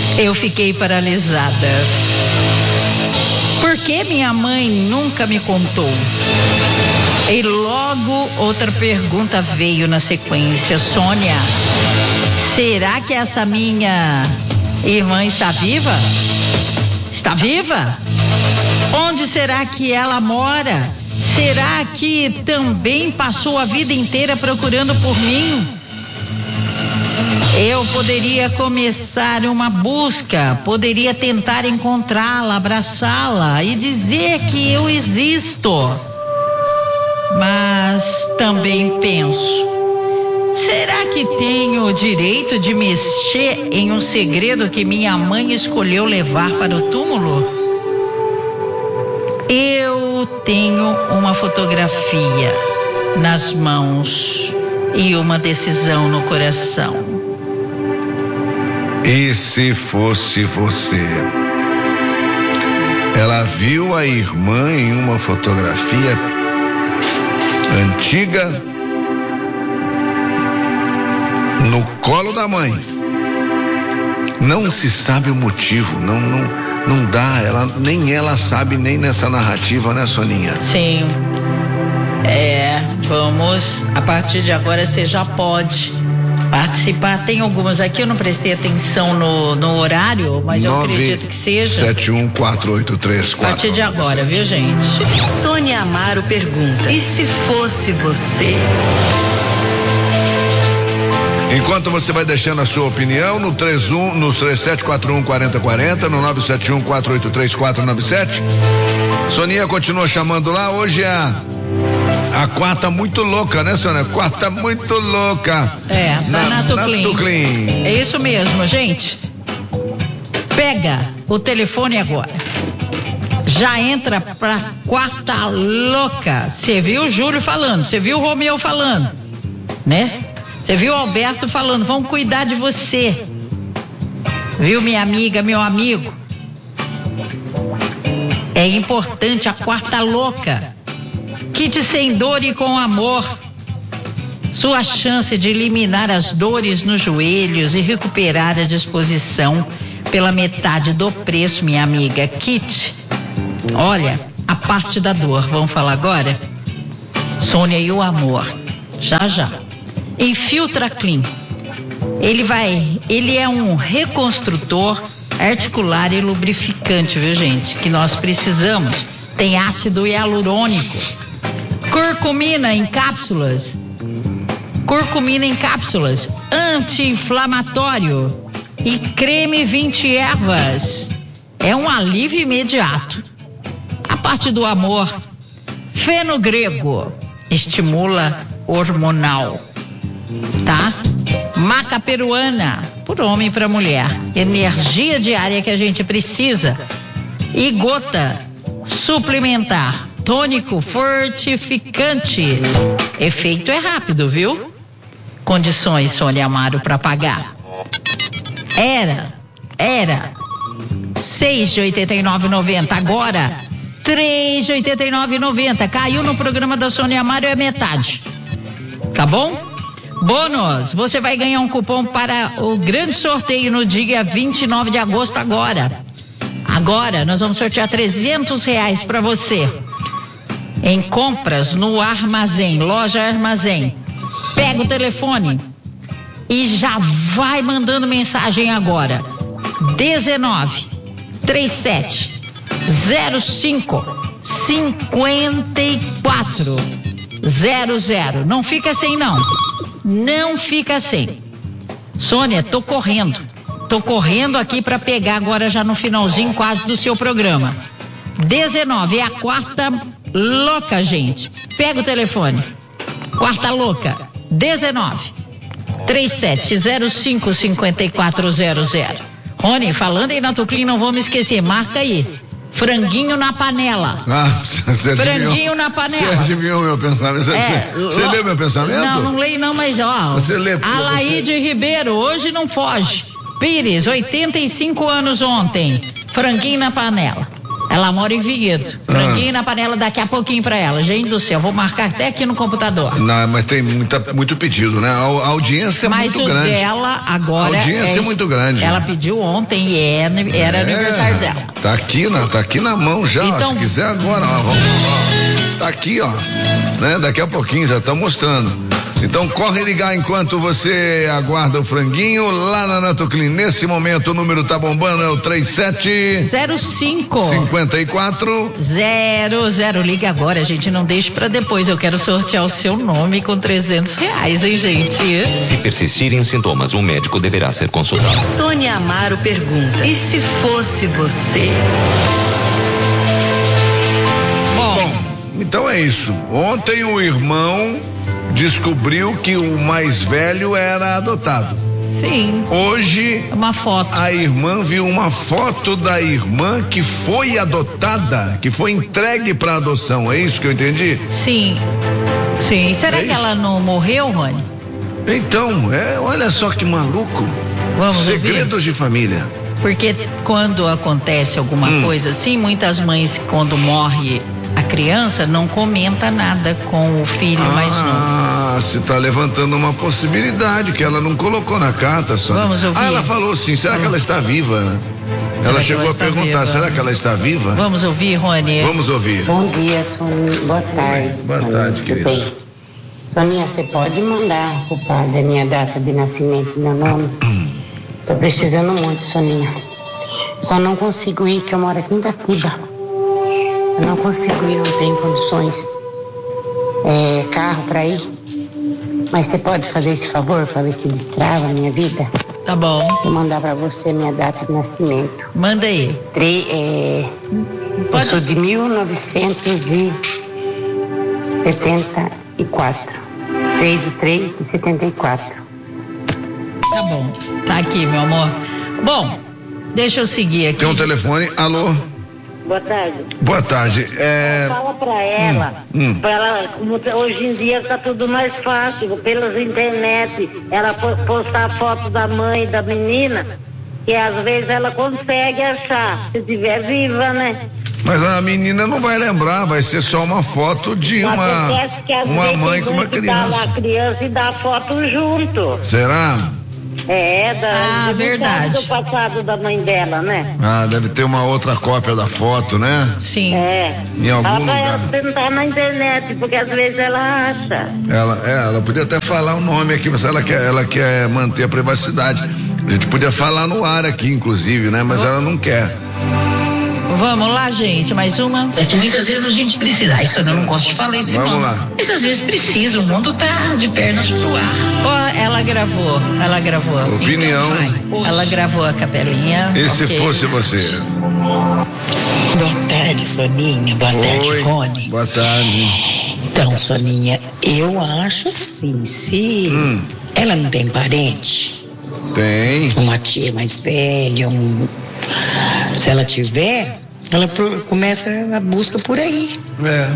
Eu fiquei paralisada. Por que minha mãe nunca me contou? E logo outra pergunta veio na sequência. Sônia, será que essa minha irmã está viva? Está viva? Onde será que ela mora? Será que também passou a vida inteira procurando por mim? Eu poderia começar uma busca, poderia tentar encontrá-la, abraçá-la e dizer que eu existo. Mas também penso, será que tenho o direito de mexer em um segredo que minha mãe escolheu levar para o túmulo? Eu tenho uma fotografia nas mãos e uma decisão no coração. E se fosse você? Ela viu a irmã em uma fotografia antiga no colo da mãe. Não se sabe o motivo, não dá, nem ela sabe, nem nessa narrativa, né, Soninha? Sim. Vamos, a partir de agora você já pode participar. Tem algumas aqui, eu não prestei atenção no horário, mas eu acredito que seja 9714834. a partir de agora, viu, gente? Sônia Amaro pergunta: e se fosse você? Enquanto você vai deixando a sua opinião no 3741-4040, no 971-483-497, Soninha continua chamando lá. Hoje é a quarta muito louca, né, Sônia? Quarta muito louca. Na Tuclin. É isso mesmo, gente. Pega o telefone agora. Já entra pra quarta louca. Você viu o Júlio falando, você viu o Romeu falando, né? Você viu o Alberto falando, vamos cuidar de você. Viu, minha amiga, meu amigo? É importante a quarta louca. Kit sem dor e com amor. Sua chance de eliminar as dores nos joelhos e recuperar a disposição pela metade do preço, minha amiga. Kit, olha, a parte da dor, vamos falar agora? Sônia e o amor, já. Infiltra Clean. Ele é um reconstrutor articular e lubrificante, viu, gente? Que nós precisamos. Tem ácido hialurônico. Curcumina em cápsulas. Anti-inflamatório. E creme 20 ervas. É um alívio imediato. A parte do amor. Fenogrego. Estimula hormonal. Tá? Maca peruana, por homem e para mulher. Energia diária que a gente precisa. E gota suplementar, tônico fortificante. Efeito é rápido, viu? Condições, Sônia Amaro, para pagar. Era 6 de 89,90, agora 3 de 89,90. Caiu no programa da Sônia Amaro, é metade. Tá bom? Bônus, você vai ganhar um cupom para o grande sorteio no dia 29 de agosto agora. Agora nós vamos sortear R$300 para você. Em compras no Armazém, loja Armazém. Pega o telefone e já vai mandando mensagem agora. 19 37 05 54 00. Não fica sem, não. Não fica sem. Sônia, tô correndo aqui para pegar agora já no finalzinho quase do seu programa. 19, é a quarta louca, gente. Pega o telefone. Quarta louca. 19 3705 5400. Rony, falando aí na Tuclin, não vou me esquecer, marca aí. Franguinho na panela. Franguinho na panela. Você adivinhou meu pensamento? Você leu meu pensamento? Não leio não, mas ó. Você lê. Alaide Ribeiro, hoje não foge. Pires, 85 anos ontem. Franguinho na panela. Ela mora em Vinhedo. Franguinho na panela daqui a pouquinho pra ela. Gente do céu, vou marcar até aqui no computador. Não, mas tem muito pedido, né? A audiência é muito grande. Mas o dela agora... A audiência é muito grande. Ela pediu ontem e era aniversário dela. Tá aqui na mão já, então, se quiser agora, ó, vamos, ó, tá aqui, ó, né? Daqui a pouquinho já tá mostrando. Então corre ligar enquanto você aguarda o franguinho lá na Natoclin. Nesse momento o número tá bombando, é o 3705 54 00. Liga agora, gente, não deixe pra depois. Eu quero sortear o seu nome com R$300, hein, gente? Se persistirem os sintomas, um médico deverá ser consultado. Sônia Amaro pergunta: e se fosse você? Bom, então é isso. Ontem o irmão descobriu que o mais velho era adotado. Sim. Hoje, uma foto. A irmã viu uma foto da irmã que foi adotada, que foi entregue para adoção. É isso que eu entendi? Sim. Sim. Será que ela não morreu, Rony? Então, olha só que maluco. Vamos Segredos ouvir? De família. Porque quando acontece alguma coisa assim, muitas mães, quando morre a criança, não comenta nada com o filho mais novo. Ah, você está levantando uma possibilidade que ela não colocou na carta, só. Vamos ouvir. Ela falou sim, será que ela está viva? Ela chegou a perguntar, será que ela está viva? Vamos ouvir, Rony? Vamos ouvir. Bom dia, Soninha. Boa tarde. Boa tarde, querida. Soninha, você pode mandar pro padre a minha data de nascimento e meu nome? Tô precisando muito, Soninha. Só não consigo ir, que eu moro aqui em Itatiba. Eu não consigo ir, não tenho condições. Carro pra ir. Mas você pode fazer esse favor pra ver se destrava a minha vida? Tá bom. Vou mandar pra você minha data de nascimento. Manda aí. Eu sou de 1974. 3/3/74. Tá bom. Tá aqui, meu amor. Bom, deixa eu seguir aqui. Tem um telefone. Alô? Boa tarde. Boa tarde. Fala pra ela, pra ela, hoje em dia tá tudo mais fácil, pelas internet, ela postar foto da mãe da menina, que às vezes ela consegue achar, se estiver viva, né? Mas a menina não vai lembrar, vai ser só uma foto de uma mãe com uma criança. Dá lá a criança e dá a foto junto. Será? Verdade. Do passado da mãe dela, né? Deve ter uma outra cópia da foto, né? Sim. Em algum lugar. Ela vai tentar na internet, porque às vezes ela acha. Ela podia até falar o nome aqui, mas ela quer manter a privacidade. A gente podia falar no ar aqui, inclusive, né? Mas ela não quer. Vamos lá, gente, mais uma. É que muitas vezes a gente precisa. Isso eu não gosto de falar isso, Vamos não. lá. Mas às vezes precisa, o mundo tá de pernas pro ar. Ela gravou. Opinião. Então ela gravou a capelinha. E se fosse você? Boa tarde, Soninha. Boa tarde, Rony. Boa tarde. Então, Soninha, eu acho assim, se ela não tem parente, tem uma tia mais velha, se ela tiver, ela começa a busca por aí. Né?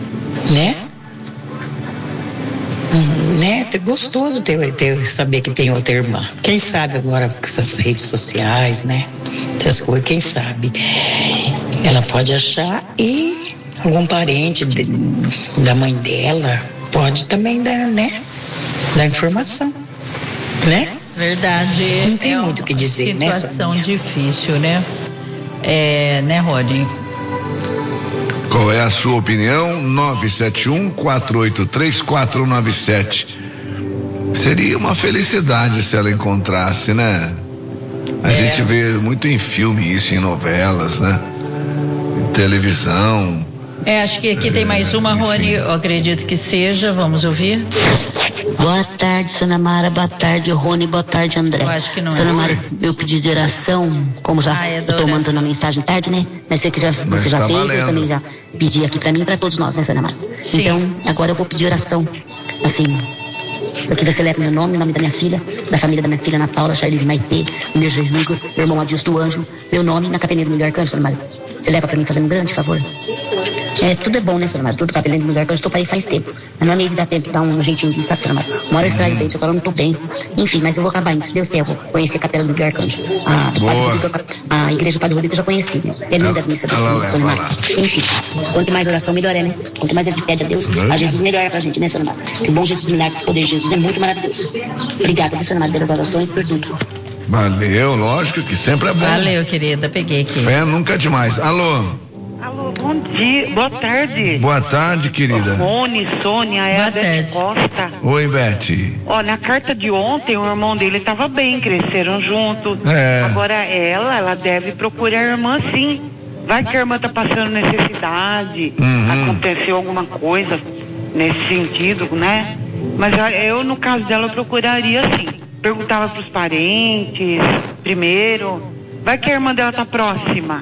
É gostoso saber que tem outra irmã. Quem sabe agora com essas redes sociais, né? Essas coisas, quem sabe? Ela pode achar e algum parente da mãe dela pode também dar informação, né? Verdade. Não tem muito o que dizer, né, Soninha? Situação difícil, né? Né, Rony? Qual é a sua opinião? 971-483-497. Seria uma felicidade se ela encontrasse, né? A gente vê muito em filme isso, em novelas, né? Em televisão. Acho que aqui tem mais uma, Rony. Eu acredito que seja. Vamos ouvir. Boa tarde, Sônia Mara. Boa tarde, Rony. Boa tarde, André. Eu acho que não Sônia Mara, meu pedido de oração, como já eu tô mandando a mensagem tarde, né? Mas sei que você já fez, valendo. Eu também já pedi aqui pra mim e pra todos nós, né, Sônia Mara? Sim. Então, agora eu vou pedir oração, assim, porque você leva meu nome, o nome da minha filha, da família da minha filha Ana Paula, Charlize Maitê, o meu genro Igor, meu irmão Adilson do Anjo, meu nome na capelinha do Milho Arcanjo, Sônia Mara. Você leva pra mim fazendo um grande favor? Tudo é bom, né, Sônia Mara? Tudo cabelando no lugar que eu estou para ir faz tempo. Mas não é meio de dar tempo, dar um jeitinho de, sabe, Sônia Mara? Uma hora eu extraio dente, agora eu não estou bem. Enfim, mas eu vou acabar indo, se Deus quer, eu vou conhecer a Capela do Miguel Arcanjo. A igreja do Padre Rodrigo eu já conheci, né? Termino das missas do Sônia Mara. Enfim, quanto mais oração, melhor é, né? Quanto mais a gente pede a Deus, a Jesus melhor é pra gente, né, Sônia Mara? Que o bom Jesus milagres, poder de Jesus é muito maravilhoso. Obrigada, Sônia Mara, pelas orações, por tudo. Valeu, lógico que sempre é bom. Valeu, querida, peguei aqui. Fé nunca é demais. Alô, bom dia, boa tarde. Boa tarde, querida. Rony, Sônia, é a Beth Costa. Oi, Beth. Ó, na carta de ontem, o irmão dele estava bem, cresceram juntos. Agora ela deve procurar a irmã, sim. Vai que a irmã tá passando necessidade, aconteceu alguma coisa nesse sentido, né? Mas eu, no caso dela, eu procuraria, sim. Perguntava pros parentes primeiro. Vai que a irmã dela tá próxima.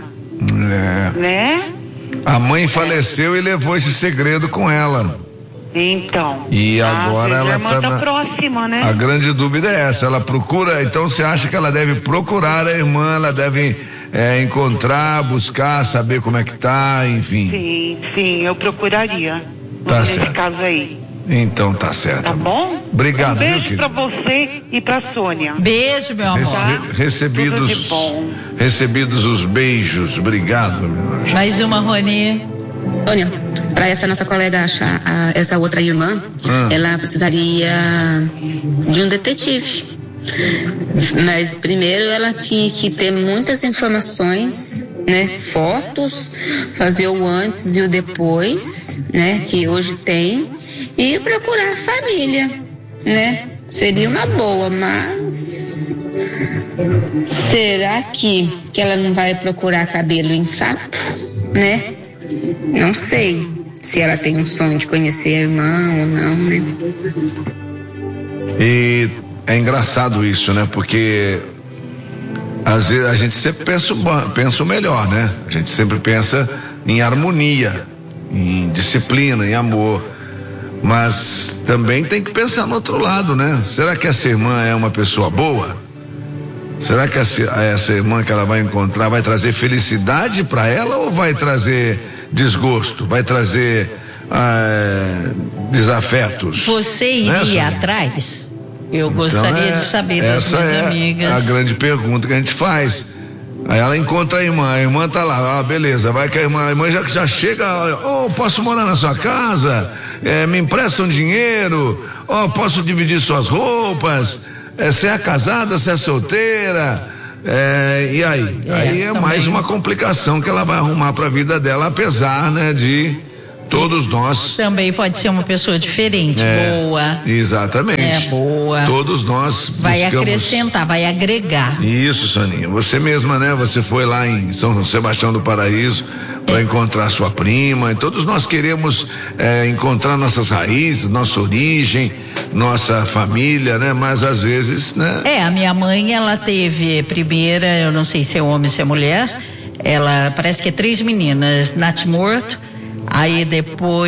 Né? A mãe faleceu e levou esse segredo com ela. Então. E agora ela a irmã tá próxima, né? A grande dúvida é essa, ela procura, então você acha que ela deve procurar a irmã, ela deve encontrar, buscar, saber como é que tá, enfim. Sim, eu procuraria. Tá nesse certo. Caso aí. Então tá certo. Tá bom? Obrigado, um beijo viu, pra você e pra Sônia. Beijo, meu amor. Recebidos, tudo de bom. Recebidos os beijos. Obrigado, meu anjo. Mais uma, Rony. Sônia, para essa nossa colega achar essa outra irmã, ela precisaria de um detetive. Mas primeiro ela tinha que ter muitas informações, né? Fotos, fazer o antes e o depois, né? Que hoje tem, e procurar a família, né? Seria uma boa, mas será que ela não vai procurar cabelo em sapo, né? Não sei se ela tem um sonho de conhecer a irmã ou não, né? E é engraçado isso, né? Porque às vezes a gente sempre pensa o melhor, né? A gente sempre pensa em harmonia, em disciplina, em amor. Mas também tem que pensar no outro lado, né? Será que essa irmã é uma pessoa boa? Será que essa irmã que ela vai encontrar vai trazer felicidade para ela ou vai trazer desgosto? Vai trazer desafetos? Você iria atrás? Eu gostaria de saber das minhas amigas. Essa é a grande pergunta que a gente faz. Aí ela encontra a irmã tá lá, beleza, vai que a irmã já chega, posso morar na sua casa? Me empresta um dinheiro? Posso dividir suas roupas? Você é casada, você é solteira? E aí? Aí é mais uma complicação que ela vai arrumar para a vida dela, apesar, né, de todos nós. Também pode ser uma pessoa diferente, boa. Exatamente. Boa. Todos nós vai acrescentar, vai agregar. Isso, Soninha. Você mesma, né? Você foi lá em São Sebastião do Paraíso para encontrar sua prima. E todos nós queremos encontrar nossas raízes, nossa origem, nossa família, né? Mas às vezes, né? A minha mãe, ela teve primeira, eu não sei se é homem ou se é mulher, ela parece que é 3 meninas, natimorto. Aí depois